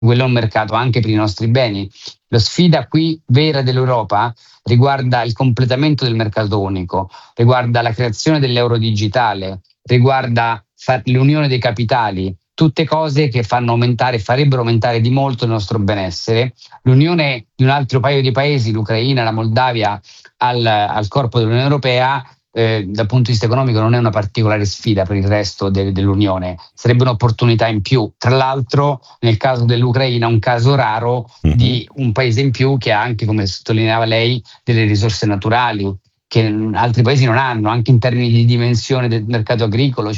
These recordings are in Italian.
quello è un mercato anche per i nostri beni. La sfida qui vera dell'Europa riguarda il completamento del mercato unico, riguarda la creazione dell'euro digitale, riguarda l'unione dei capitali, tutte cose che farebbero aumentare di molto il nostro benessere. L'unione di un altro paio di paesi, l'Ucraina, la Moldavia, al corpo dell'Unione Europea, dal punto di vista economico non è una particolare sfida per il resto dell'Unione, sarebbe un'opportunità in più. Tra l'altro, nel caso dell'Ucraina, un caso raro di un paese in più che ha anche, come sottolineava lei, delle risorse naturali che altri paesi non hanno, anche in termini di dimensione del mercato agricolo.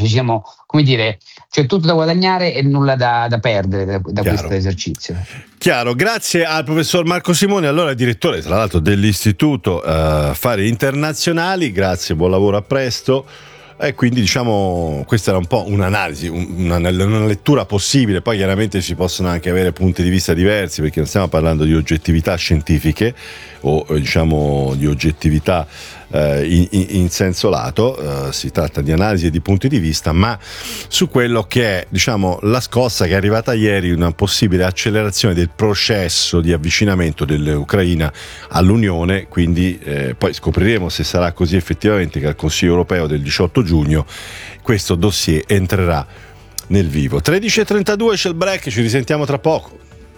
C'è tutto da guadagnare e nulla da perdere da questo esercizio. Chiaro, grazie al professor Marco Simoni, allora direttore tra l'altro dell'Istituto Affari Internazionali. Grazie, buon lavoro, a presto. E quindi questa era un po' un'analisi, una lettura possibile. Poi chiaramente si possono anche avere punti di vista diversi, perché non stiamo parlando di oggettività scientifiche o di oggettività in senso lato, si tratta di analisi e di punti di vista, ma su quello che è la scossa che è arrivata ieri, una possibile accelerazione del processo di avvicinamento dell'Ucraina all'Unione. Quindi poi scopriremo se sarà così effettivamente, che al Consiglio europeo del 18 giugno questo dossier entrerà nel vivo. 13:32 c'è il break, ci risentiamo tra poco.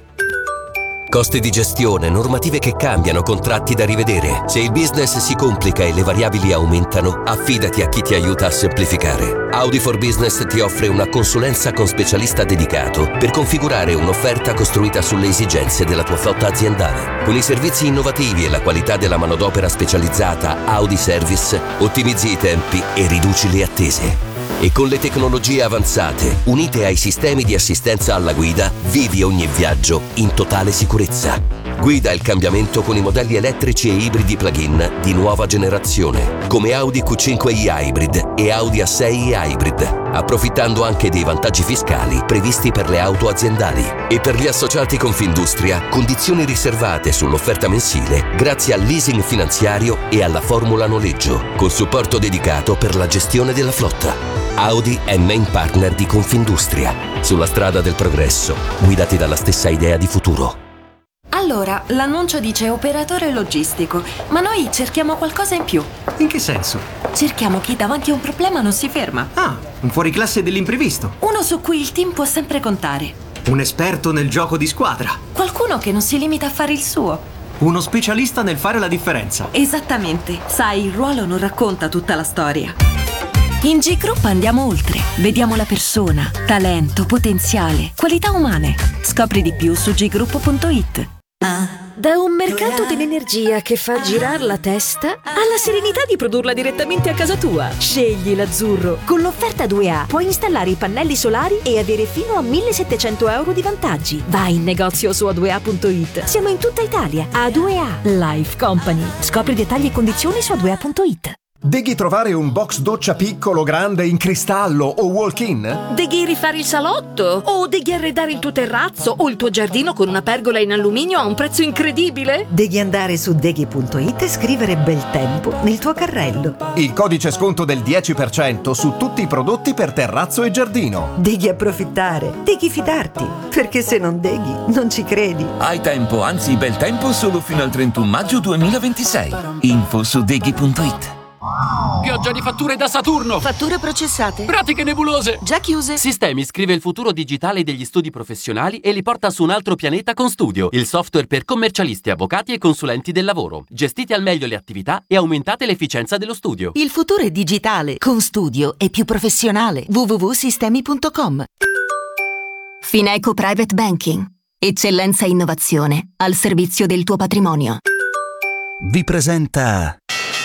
Costi di gestione, normative che cambiano, contratti da rivedere. Se il business si complica e le variabili aumentano, affidati a chi ti aiuta a semplificare. Audi for Business ti offre una consulenza con specialista dedicato per configurare un'offerta costruita sulle esigenze della tua flotta aziendale. Con i servizi innovativi e la qualità della manodopera specializzata Audi Service, ottimizzi i tempi e riduci le attese. E con le tecnologie avanzate, unite ai sistemi di assistenza alla guida, vivi ogni viaggio in totale sicurezza. Guida il cambiamento con i modelli elettrici e ibridi plug-in di nuova generazione, come Audi Q5i Hybrid e Audi A6 Hybrid, approfittando anche dei vantaggi fiscali previsti per le auto aziendali. E per gli associati Confindustria, condizioni riservate sull'offerta mensile grazie al leasing finanziario e alla formula noleggio, con supporto dedicato per la gestione della flotta. Audi è main partner di Confindustria. Sulla strada del progresso, guidati dalla stessa idea di futuro. Allora, l'annuncio dice operatore logistico, ma noi cerchiamo qualcosa in più. In che senso? Cerchiamo chi davanti a un problema non si ferma. Ah, un fuoriclasse dell'imprevisto. Uno su cui il team può sempre contare. Un esperto nel gioco di squadra. Qualcuno che non si limita a fare il suo. Uno specialista nel fare la differenza. Esattamente. Sai, il ruolo non racconta tutta la storia. In G Group andiamo oltre. Vediamo la persona, talento, potenziale, qualità umane. Scopri di più su group.it. Da un mercato dell'energia che fa girare la testa alla serenità di produrla direttamente a casa tua. Scegli l'azzurro. Con l'offerta 2A puoi installare i pannelli solari e avere fino a 1.700 euro di vantaggi. Vai in negozio su a2a.it. Siamo in tutta Italia. A2A Life Company. Scopri dettagli e condizioni su a2a.it. Devi trovare un box doccia piccolo, grande, in cristallo o walk-in? Devi rifare il salotto? O devi arredare il tuo terrazzo o il tuo giardino con una pergola in alluminio a un prezzo incredibile? Devi andare su deghi.it e scrivere bel tempo nel tuo carrello. Il codice sconto del 10% su tutti i prodotti per terrazzo e giardino. Devi approfittare, devi fidarti, perché se non deghi non ci credi. Hai tempo, anzi bel tempo solo fino al 31 maggio 2026. Info su deghi.it. Pioggia di fatture da Saturno. Fatture processate. Pratiche nebulose. Già chiuse. Sistemi scrive il futuro digitale degli studi professionali e li porta su un altro pianeta con Studio, il software per commercialisti, avvocati e consulenti del lavoro. Gestite al meglio le attività e aumentate l'efficienza dello studio. Il futuro è digitale. Con Studio è più professionale. www.sistemi.com. Fineco Private Banking. Eccellenza e innovazione al servizio del tuo patrimonio. Vi presenta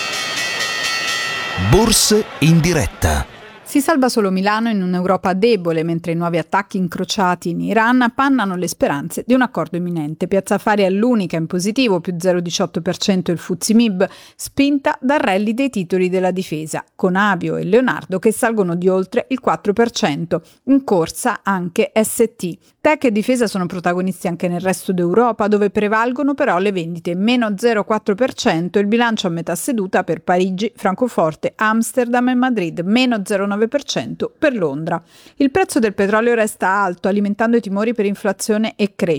Borse in diretta. Si salva solo Milano in un'Europa debole, mentre i nuovi attacchi incrociati in Iran appannano le speranze di un accordo imminente. Piazza Affari è l'unica in positivo, più 0,18% il FTSE MIB, spinta dal rally dei titoli della difesa, con Avio e Leonardo che salgono di oltre il 4%. In corsa anche ST. Tech e difesa sono protagonisti anche nel resto d'Europa, dove prevalgono però le vendite, meno 0,4%, il bilancio a metà seduta per Parigi, Francoforte, Amsterdam e Madrid, meno 0,9%, 0,9% per Londra. Il prezzo del petrolio resta alto, alimentando i timori per inflazione e crescita.